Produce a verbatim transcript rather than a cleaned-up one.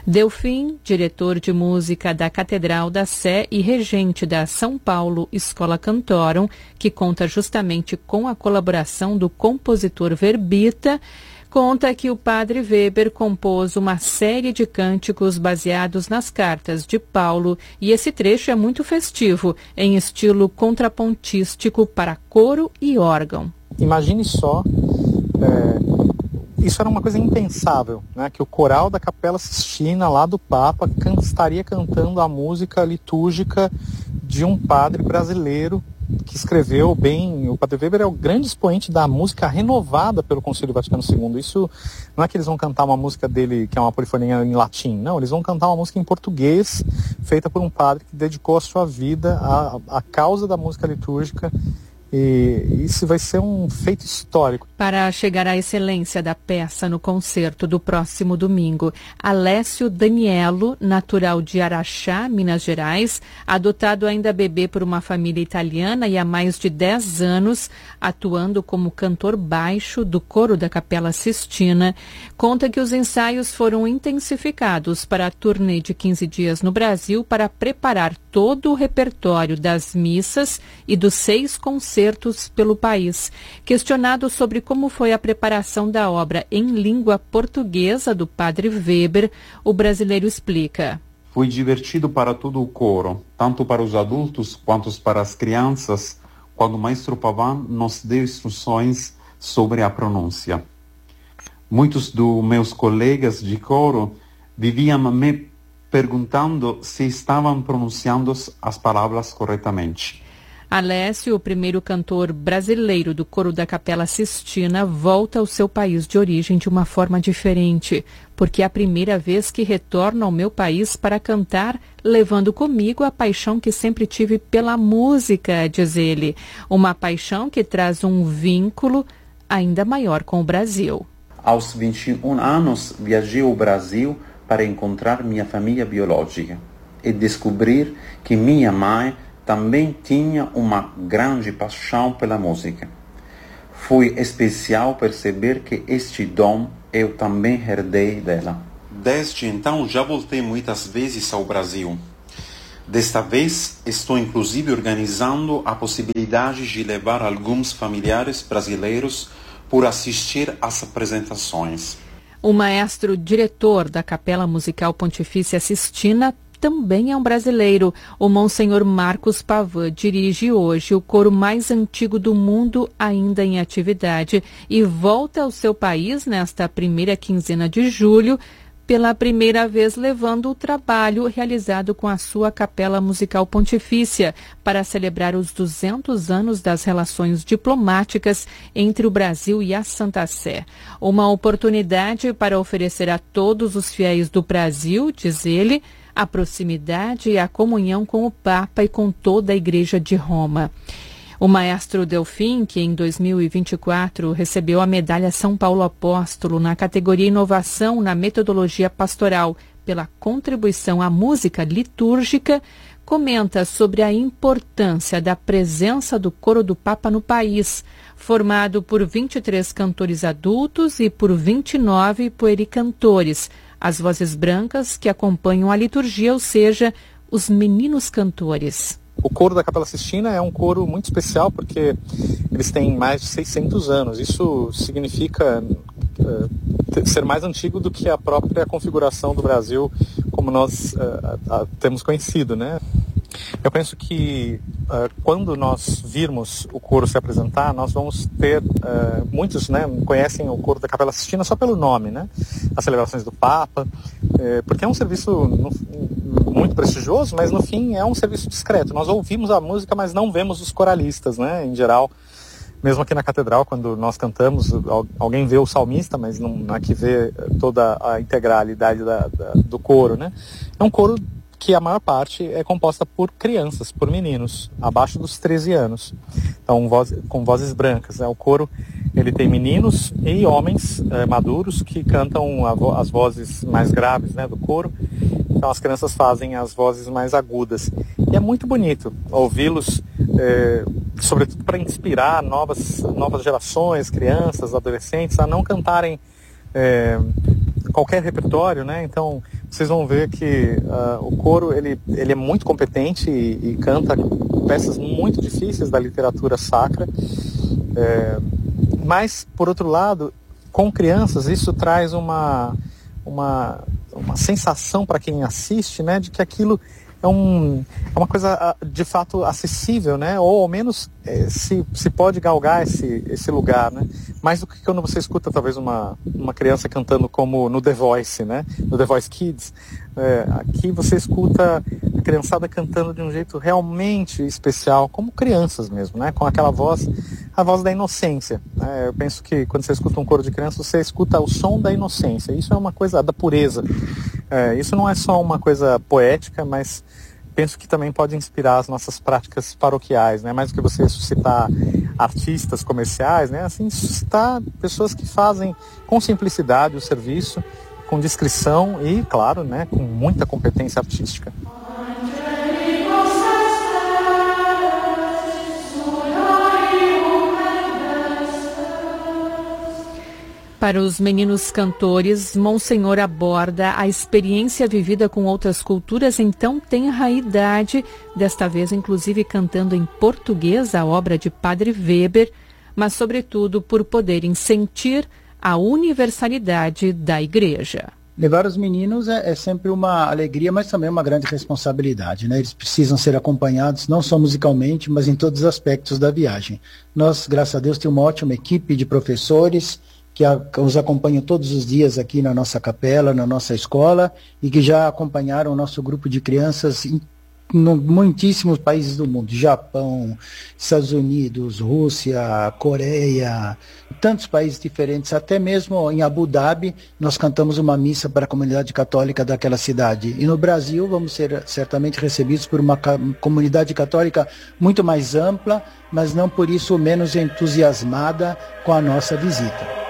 Delfim, diretor de música da Catedral da Sé e regente da São Paulo Escola Cantorum, que conta justamente com a colaboração do compositor Verbita, conta que o padre Weber compôs uma série de cânticos baseados nas cartas de Paulo e esse trecho é muito festivo, em estilo contrapontístico para coro e órgão. Imagine só, é, isso era uma coisa impensável, né, que o coral da Capela Sistina, lá do Papa, can, estaria cantando a música litúrgica de um padre brasileiro que escreveu bem. O padre Weber é o grande expoente da música renovada pelo Concílio Vaticano segundo. Isso não é que eles vão cantar uma música dele que é uma polifonia em latim, não, eles vão cantar uma música em português feita por um padre que dedicou a sua vida à, à causa da música litúrgica. E isso vai ser um feito histórico. Para chegar à excelência da peça no concerto do próximo domingo, Alessio Daniello, natural de Araxá, Minas Gerais, adotado ainda bebê por uma família italiana e há mais de dez anos, atuando como cantor baixo do coro da Capela Sistina, conta que os ensaios foram intensificados para a turnê de quinze dias no Brasil para preparar todo o repertório das missas e dos seis concertos pelo país. Questionado sobre como foi a preparação da obra em língua portuguesa do padre Weber, o brasileiro explica. Foi divertido para todo o coro, tanto para os adultos quanto para as crianças, quando o maestro Pavan nos deu instruções sobre a pronúncia. Muitos dos meus colegas de coro viviam me perguntando se estavam pronunciando as palavras corretamente. Alessio, o primeiro cantor brasileiro do coro da Capela Sistina, volta ao seu país de origem de uma forma diferente, porque é a primeira vez que retorno ao meu país para cantar, levando comigo a paixão que sempre tive pela música, diz ele. Uma paixão que traz um vínculo ainda maior com o Brasil. Aos vinte e um anos, viajei ao Brasil para encontrar minha família biológica e descobrir que minha mãe também tinha uma grande paixão pela música. Foi especial perceber que este dom eu também herdei dela. Desde então já voltei muitas vezes ao Brasil. Desta vez estou inclusive organizando a possibilidade de levar alguns familiares brasileiros por assistir às apresentações. O maestro diretor da Capela Musical Pontifícia Sistina também é um brasileiro. O Monsenhor Marcos Pavan dirige hoje o coro mais antigo do mundo ainda em atividade e volta ao seu país nesta primeira quinzena de julho, pela primeira vez levando o trabalho realizado com a sua Capela Musical Pontifícia para celebrar os duzentos anos das relações diplomáticas entre o Brasil e a Santa Sé. Uma oportunidade para oferecer a todos os fiéis do Brasil, diz ele, a proximidade e a comunhão com o Papa e com toda a Igreja de Roma. O maestro Delfim, que em dois mil e vinte e quatro recebeu a medalha São Paulo Apóstolo na categoria Inovação na Metodologia Pastoral pela contribuição à música litúrgica, comenta sobre a importância da presença do coro do Papa no país, formado por vinte e três cantores adultos e por vinte e nove puericantores, as vozes brancas que acompanham a liturgia, ou seja, os meninos cantores. O coro da Capela Sistina é um coro muito especial porque eles têm mais de seiscentos anos. Isso significa uh, ser mais antigo do que a própria configuração do Brasil como nós uh, uh, temos conhecido, né? Eu penso que uh, quando nós virmos o coro se apresentar, nós vamos ter, uh, muitos né, conhecem o coro da Capela Sistina só pelo nome, né? As celebrações do Papa, uh, porque é um serviço no, muito prestigioso, mas no fim é um serviço discreto. Nós ouvimos a música, mas não vemos os coralistas, né? Em geral, mesmo aqui na catedral, quando nós cantamos, alguém vê o salmista, mas não, não é que vê toda a integralidade da, da, do coro, né? É um coro que a maior parte é composta por crianças, por meninos, abaixo dos treze anos. Então, voz, com vozes brancas. Né? O coro ele tem meninos e homens é, maduros que cantam a vo- as vozes mais graves, né, do coro. Então, as crianças fazem as vozes mais agudas. E é muito bonito ouvi-los, é, sobretudo para inspirar novas, novas gerações, crianças, adolescentes, a não cantarem É, qualquer repertório, né? Então vocês vão ver que uh, o coro ele, ele é muito competente e, e canta peças muito difíceis da literatura sacra. É, mas, por outro lado, com crianças, isso traz uma, uma, uma sensação para quem assiste, né, de que aquilo é, um, é uma coisa de fato acessível, né, ou ao menos é, se, se pode galgar esse, esse lugar, né, mais do que quando você escuta talvez uma, uma criança cantando como no The Voice, né, no The Voice Kids. É, aqui você escuta a criançada cantando de um jeito realmente especial, como crianças mesmo, né, com aquela voz, a voz da inocência, né? Eu penso que quando você escuta um coro de criança, você escuta o som da inocência. Isso é uma coisa da pureza. É, isso não é só uma coisa poética, mas penso que também pode inspirar as nossas práticas paroquiais, né? Mais do que você suscitar artistas comerciais, né? Assim, suscitar pessoas que fazem com simplicidade o serviço, com discrição e, claro, né, com muita competência artística. Para os meninos cantores, Monsenhor aborda a experiência vivida com outras culturas em tão tenra idade, desta vez inclusive cantando em português a obra de Padre Weber, mas sobretudo por poderem sentir a universalidade da Igreja. Levar os meninos é, é sempre uma alegria, mas também uma grande responsabilidade, né? Eles precisam ser acompanhados, não só musicalmente, mas em todos os aspectos da viagem. Nós, graças a Deus, temos uma ótima equipe de professores que a, os acompanham todos os dias aqui na nossa capela, na nossa escola, e que já acompanharam o nosso grupo de crianças em no, muitíssimos países do mundo, Japão, Estados Unidos, Rússia, Coreia, tantos países diferentes, até mesmo em Abu Dhabi nós cantamos uma missa para a comunidade católica daquela cidade, e no Brasil vamos ser certamente recebidos por uma comunidade católica muito mais ampla, mas não por isso menos entusiasmada com a nossa visita.